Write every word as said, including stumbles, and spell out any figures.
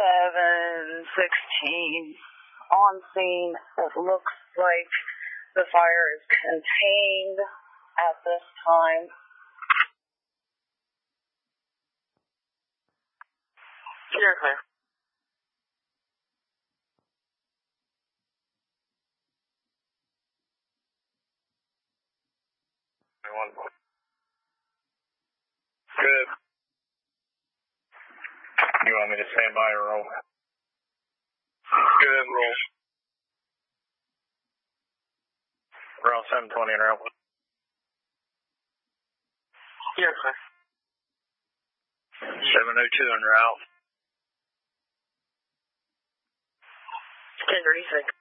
seven sixteen. On scene, it looks like the fire is contained at this time. You're clear. Good. You want me to stand by or roll? Good, roll. We're on seven twenty and roll. You're clear. seven oh two and route. ten thirty-six.